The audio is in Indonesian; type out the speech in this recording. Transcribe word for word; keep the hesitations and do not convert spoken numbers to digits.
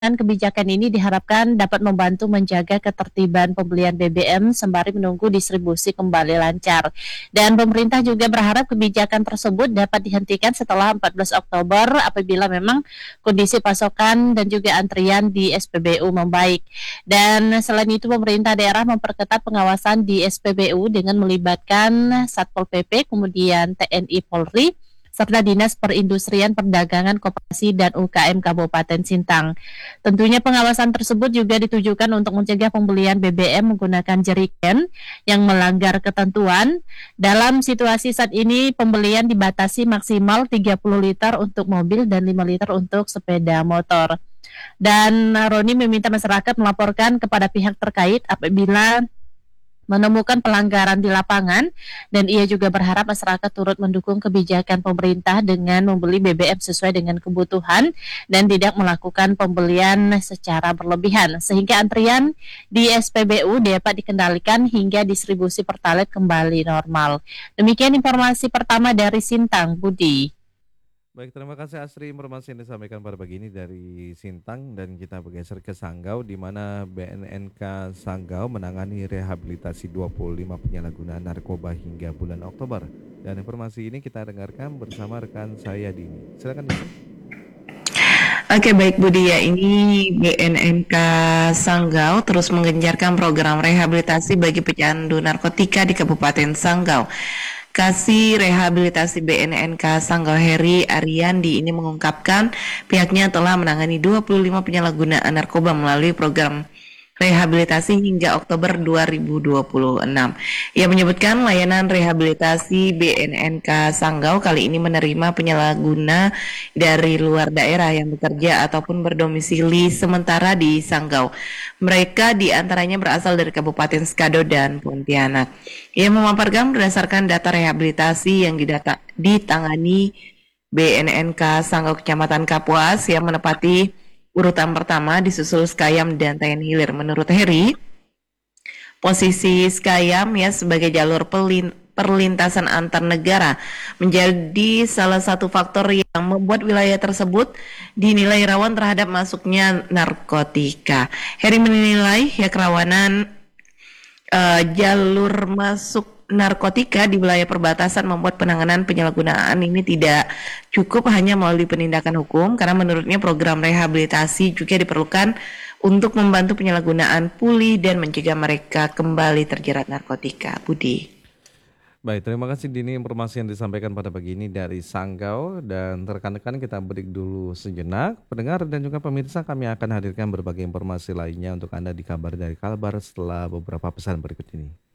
Dan kebijakan ini diharapkan dapat membantu menjaga ketertiban pembelian B B M sembari menunggu distribusi kembali lancar. Dan pemerintah juga berharap kebijakan tersebut dapat dihentikan setelah empat belas Oktober apabila memang kondisi pasokan dan juga antrian di S P B U membaik. Dan selain itu pemerintah daerah memperketat pengawasan di S P B U dengan melibatkan Satpol P P, kemudian T N I Polri, serta Dinas Perindustrian Perdagangan Koperasi dan U K M Kabupaten Sintang. Tentunya pengawasan tersebut juga ditujukan untuk mencegah pembelian B B M menggunakan jerigen yang melanggar ketentuan. Dalam situasi saat ini, pembelian dibatasi maksimal tiga puluh liter untuk mobil dan lima liter untuk sepeda motor. Dan Roni meminta masyarakat melaporkan kepada pihak terkait apabila menemukan pelanggaran di lapangan, dan ia juga berharap masyarakat turut mendukung kebijakan pemerintah dengan membeli B B M sesuai dengan kebutuhan dan tidak melakukan pembelian secara berlebihan sehingga antrian di S P B U dapat dikendalikan hingga distribusi Pertalite kembali normal. Demikian informasi pertama dari Sintang, Budi. Baik, terima kasih Asri informasi yang disampaikan pada pagi ini dari Sintang dan kita bergeser ke Sanggau di mana B N N K Sanggau menangani rehabilitasi dua puluh lima penyalahgunaan narkoba hingga bulan Oktober. Dan informasi ini kita dengarkan bersama rekan saya Dini. Silakan Dini. Oke, baik Budi, ya ini B N N K Sanggau terus menggencarkan program rehabilitasi bagi pecandu narkotika di Kabupaten Sanggau. Kasih Rehabilitasi B N N K Sanggau Heri Ariandi ini mengungkapkan pihaknya telah menangani dua puluh lima penyalahgunaan narkoba melalui program rehabilitasi hingga Oktober dua ribu dua puluh enam. Ia menyebutkan layanan rehabilitasi B N N K Sanggau kali ini menerima penyalahguna dari luar daerah yang bekerja ataupun berdomisili sementara di Sanggau. Mereka diantaranya berasal dari Kabupaten Skado dan Pontianak. Ia memaparkan berdasarkan data rehabilitasi yang didata, ditangani B N N K Sanggau Kecamatan Kapuas yang menepati urutan pertama disusul Skayam dan Tayan Hilir. Menurut Heri, posisi Skayam ya sebagai jalur pelin, perlintasan antar negara menjadi salah satu faktor yang membuat wilayah tersebut dinilai rawan terhadap masuknya narkotika. Heri menilai ya kerawanan uh, jalur masuk narkotika di wilayah perbatasan membuat penanganan penyalahgunaan ini tidak cukup hanya melalui penindakan hukum, karena menurutnya program rehabilitasi juga diperlukan untuk membantu penyalahgunaan pulih dan mencegah mereka kembali terjerat narkotika. Budi. Baik, terima kasih Dini informasi yang disampaikan pada pagi ini dari Sanggau, dan rekan-rekan kita break dulu sejenak. Pendengar dan juga pemirsa, kami akan hadirkan berbagai informasi lainnya untuk Anda di kabar dari Kalbar setelah beberapa pesan berikut ini.